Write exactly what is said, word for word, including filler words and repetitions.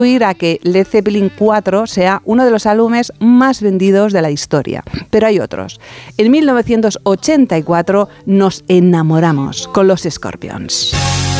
a que Led Zeppelin cuatro sea uno de los álbumes más vendidos de la historia. Pero hay otros. En mil novecientos ochenta y cuatro nos enamoramos con los Scorpions.